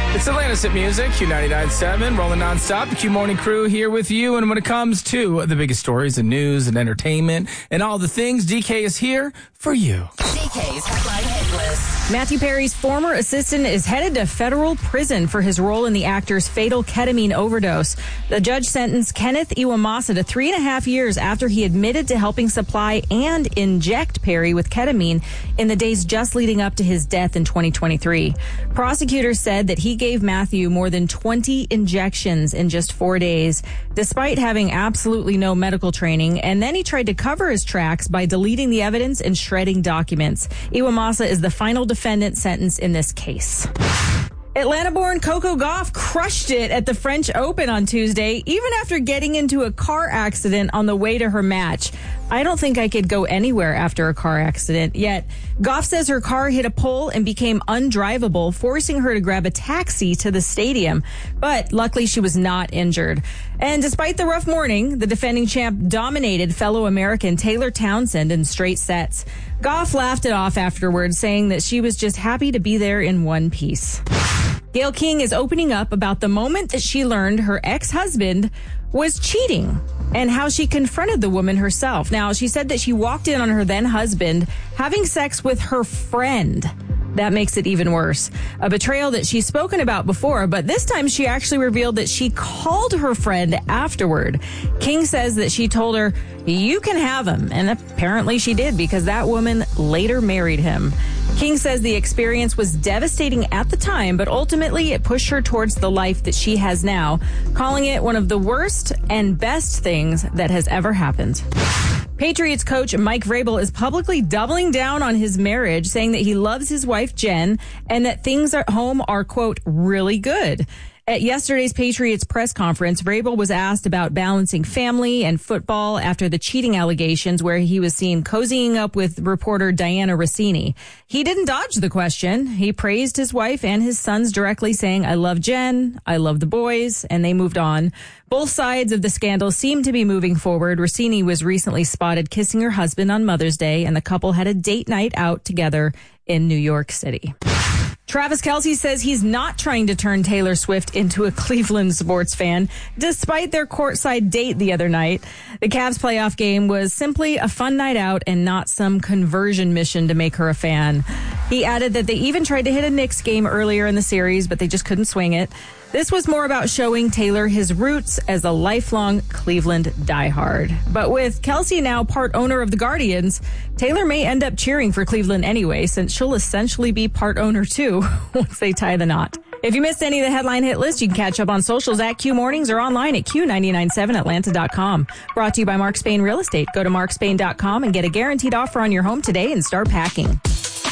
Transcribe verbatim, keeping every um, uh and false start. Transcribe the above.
It's Atlanta's Hit Music, Q ninety-nine point seven, rolling nonstop. The Q Morning Crew here with you. And when it comes to the biggest stories in news and entertainment and all the things, D K is here for you. D K's Headline Hit List. Matthew Perry's former assistant is headed to federal prison for his role in the actor's fatal ketamine overdose. The judge sentenced Kenneth Iwamasa to three and a half years after he admitted to helping supply and inject Perry with ketamine in the days just leading up to his death in twenty twenty-three. Prosecutors said that he gave Matthew more than twenty injections in just four days, despite having absolutely no medical training, and then he tried to cover his tracks by deleting the evidence and shredding documents. Iwamasa is the final defendant sentenced in this case. Atlanta-born Coco Gauff crushed it at the French Open on Tuesday, even after getting into a car accident on the way to her match. I don't think I could go anywhere after a car accident. Yet, Gauff says her car hit a pole and became undrivable, forcing her to grab a taxi to the stadium. But luckily, she was not injured. And despite the rough morning, the defending champ dominated fellow American Taylor Townsend in straight sets. Gauff laughed it off afterwards, saying that she was just happy to be there in one piece. Gayle King is opening up about the moment that she learned her ex-husband was cheating and how she confronted the woman herself. Now, she said that she walked in on her then husband having sex with her friend. That makes it even worse. A betrayal that she's spoken about before, but this time she actually revealed that she called her friend afterward. King says that she told her, "You can have him." And apparently she did, because that woman later married him. King says the experience was devastating at the time, but ultimately it pushed her towards the life that she has now, calling it one of the worst and best things that has ever happened. Patriots coach Mike Vrabel is publicly doubling down on his marriage, saying that he loves his wife, Jen, and that things at home are, quote, really good. At yesterday's Patriots press conference, Vrabel was asked about balancing family and football after the cheating allegations, where he was seen cozying up with reporter Diana Rossini. He didn't dodge the question. He praised his wife and his sons directly, saying, "I love Jen, I love the boys," and they moved on. Both sides of the scandal seem to be moving forward. Rossini was recently spotted kissing her husband on Mother's Day, and the couple had a date night out together in New York City. Travis Kelce says he's not trying to turn Taylor Swift into a Cleveland sports fan, despite their courtside date the other night. The Cavs playoff game was simply a fun night out and not some conversion mission to make her a fan. He added that they even tried to hit a Knicks game earlier in the series, but they just couldn't swing it. This was more about showing Taylor his roots as a lifelong Cleveland diehard. But with Kelce now part owner of the Guardians, Taylor may end up cheering for Cleveland anyway, since she'll essentially be part owner too once they tie the knot. If you missed any of the headline hit list, you can catch up on socials at Q Mornings or online at Q nine nine seven Atlanta dot com. Brought to you by Mark Spain Real Estate. Go to mark spain dot com and get a guaranteed offer on your home today and start packing.